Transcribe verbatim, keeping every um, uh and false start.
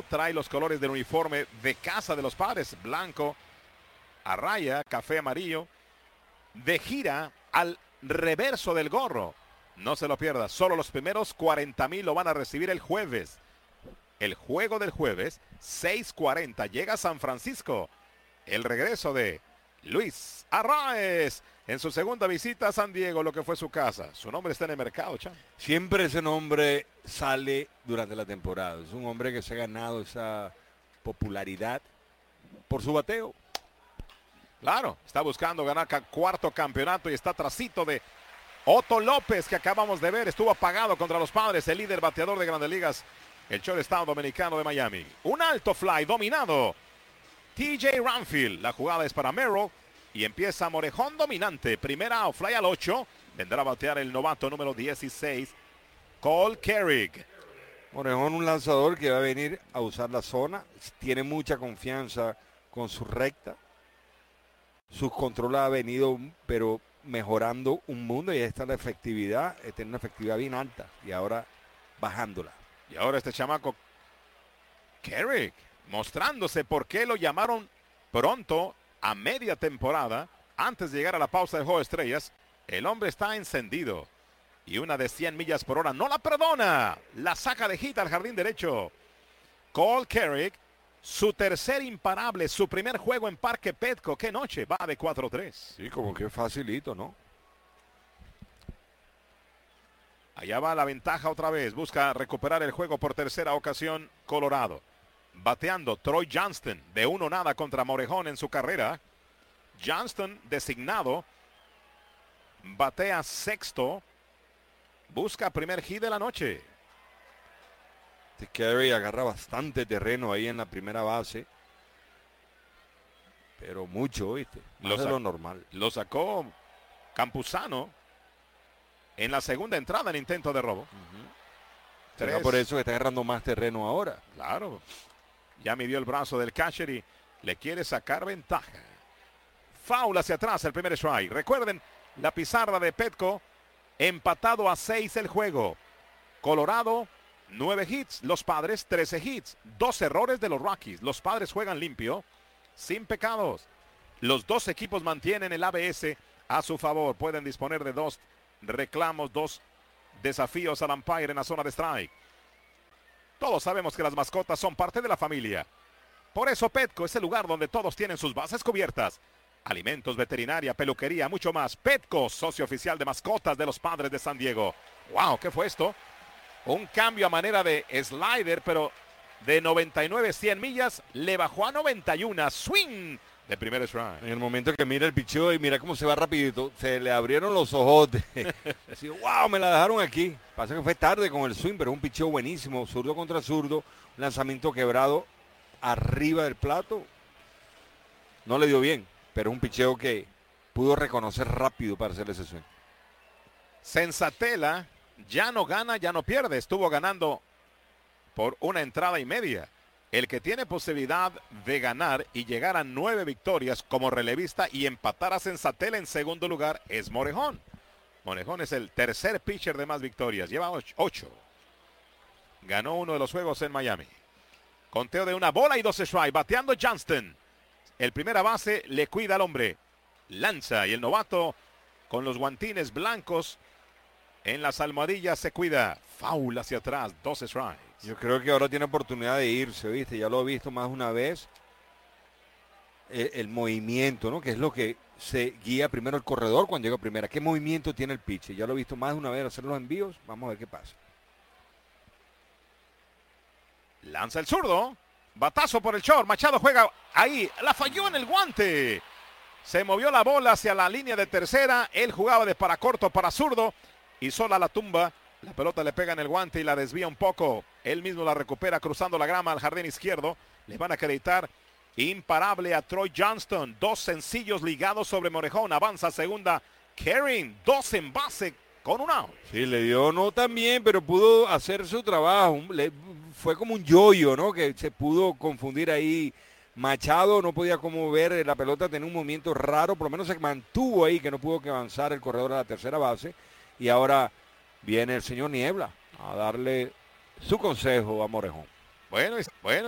trae los colores del uniforme de casa de los Padres, blanco a raya, café amarillo, de gira al reverso del gorro. No se lo pierda, solo los primeros cuarenta mil lo van a recibir el jueves. El juego del jueves, seis cuarenta, llega a San Francisco. El regreso de Luis Arraez en su segunda visita a San Diego, lo que fue su casa. Su nombre está en el mercado, Chan. Siempre ese nombre sale durante la temporada. Es un hombre que se ha ganado esa popularidad por su bateo. Claro, está buscando ganar cuarto campeonato y está trasito de Otto López, que acabamos de ver. Estuvo apagado contra los Padres, el líder bateador de Grandes Ligas, el shortstop dominicano de Miami. Un alto fly dominado. T J Ranfield, la jugada es para Merrill y empieza Morejón dominante. Primera out, fly al ocho. Vendrá a batear el novato número dieciséis, Cole Carrick. Morejón, un lanzador que va a venir a usar la zona. Tiene mucha confianza con su recta. Sus controles ha venido, pero mejorando un mundo, y ahí está la efectividad. Tiene una efectividad bien alta y ahora bajándola. Y ahora este chamaco Carrick mostrándose por qué lo llamaron pronto a media temporada antes de llegar a la pausa de Juego de Estrellas. El hombre está encendido y una de cien millas por hora no la perdona. La saca de hit al jardín derecho. Cole Carrick, su tercer imparable, su primer juego en Parque Petco. ¡Qué noche! Va de cuatro tres. Sí, como que facilito, ¿no? Allá va la ventaja otra vez. Busca recuperar el juego por tercera ocasión Colorado. Bateando Troy Johnston, de uno nada contra Morejón en su carrera. Johnston designado. Batea sexto. Busca primer hit de la noche. Carey agarra bastante terreno ahí en la primera base. Pero mucho, ¿viste? Más de lo normal. Lo sacó Campuzano en la segunda entrada en intento de robo. Uh-huh. Será por eso que está agarrando más terreno ahora. Claro. Ya midió el brazo del catcher y le quiere sacar ventaja. Foul hacia atrás, el primer strike. Recuerden, la pizarra de Petco, empatado a seis el juego. Colorado, nueve hits. Los Padres, trece hits. Dos errores de los Rockies. Los Padres juegan limpio, sin pecados. Los dos equipos mantienen el A B S a su favor. Pueden disponer de dos reclamos, dos desafíos al umpire en la zona de strike. Todos sabemos que las mascotas son parte de la familia. Por eso Petco es el lugar donde todos tienen sus bases cubiertas. Alimentos, veterinaria, peluquería, mucho más. Petco, socio oficial de mascotas de los Padres de San Diego. ¡Wow! ¿Qué fue esto? Un cambio a manera de slider, pero de noventa y nueve a cien millas le bajó a noventa y uno. Swing de primer strike. En el momento que mira el picheo y mira cómo se va rapidito, se le abrieron los ojotes. Así, wow, me la dejaron aquí. Pasa que fue tarde con el swing, pero un picheo buenísimo. Zurdo contra zurdo, un lanzamiento quebrado arriba del plato. No le dio bien, pero un picheo que pudo reconocer rápido para hacer ese swing. Senzatela ya no gana, ya no pierde. Estuvo ganando por una entrada y media. El que tiene posibilidad de ganar y llegar a nueve victorias como relevista y empatar a Senzatela en segundo lugar es Morejón. Morejón es el tercer pitcher de más victorias. Lleva ocho. Ganó uno de los juegos en Miami. Conteo de una bola y dos strikes. Bateando Johnston. El primera base le cuida al hombre. Lanza y el novato con los guantines blancos en las almohadillas se cuida. Foul hacia atrás. Dos strikes. Yo creo que ahora tiene oportunidad de irse, ¿viste? Ya lo he visto más de una vez. El, el movimiento, ¿no? Que es lo que se guía primero el corredor cuando llega a primera. ¿Qué movimiento tiene el pitcher? Ya lo he visto más de una vez hacer los envíos. Vamos a ver qué pasa. Lanza el zurdo. Batazo por el short. Machado juega ahí. La falló en el guante. Se movió la bola hacia la línea de tercera. Él jugaba de para corto para zurdo. Y sola la tumba. La pelota le pega en el guante y la desvía un poco. Él mismo la recupera cruzando la grama al jardín izquierdo. Le van a acreditar imparable a Troy Johnston. Dos sencillos ligados sobre Morejón. Avanza a segunda. Kering, dos en base con un out. Sí, le dio no tan bien, pero pudo hacer su trabajo. Le, fue como un yoyo, ¿no? Que se pudo confundir ahí. Machado no podía como ver la pelota, tenía un movimiento raro. Por lo menos se mantuvo ahí, que no pudo que avanzar el corredor a la tercera base. Y ahora viene el señor Niebla a darle su consejo a Morejón. Bueno, bueno.